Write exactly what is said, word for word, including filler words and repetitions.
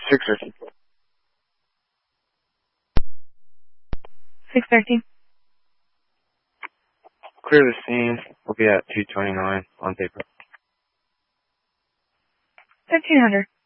six thirteen. six thirteen. Clear the scene. We'll be at two twenty-nine on paper. thirteen hundred.